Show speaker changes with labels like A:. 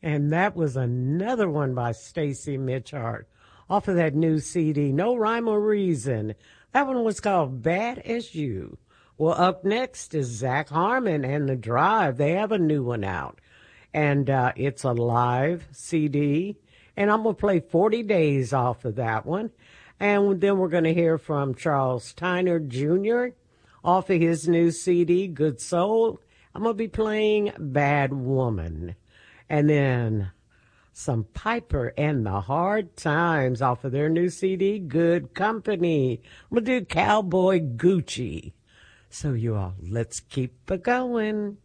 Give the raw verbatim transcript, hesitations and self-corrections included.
A: And that was another one by Stacy Mitchart off of that new C D, No Rhyme or Reason. That one was called Bad as You. Well, up next is Zach Harmon and The Drive. They have a new one out. And uh, it's a live C D. And I'm going to play forty days off of that one. And then we're going to hear from Charles Tyner Junior off of his new C D, Good Soul. I'm going to be playing Bad Woman. And then some Piper and the Hard Times off of their new C D, Good Company. I'm going to do Cowboy Gucci. So you all, let's keep it going.